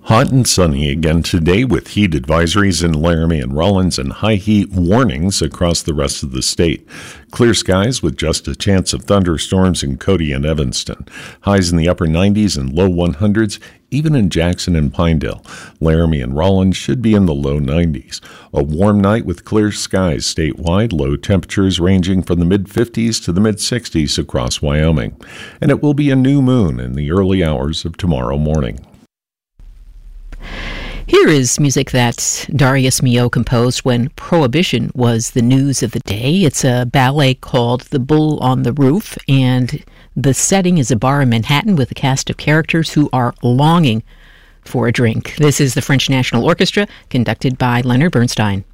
Hot and sunny again today with heat advisories in Laramie and Rawlins and high heat warnings across the rest of the state. Clear skies with just a chance of thunderstorms in Cody and Evanston. Highs in the upper 90s and low 100s, even in Jackson and Pinedale. Laramie and Rawlins should be in the low 90s. A warm night with clear skies statewide, low temperatures ranging from the mid-50s to the mid-60s across Wyoming. And it will be a new moon in the early hours of tomorrow morning. Here is music that Darius Milhaud composed when Prohibition was the news of the day. It's a ballet called The Bull on the Roof, and the setting is a bar in Manhattan with a cast of characters who are longing for a drink. This is the French National Orchestra, conducted by Leonard Bernstein.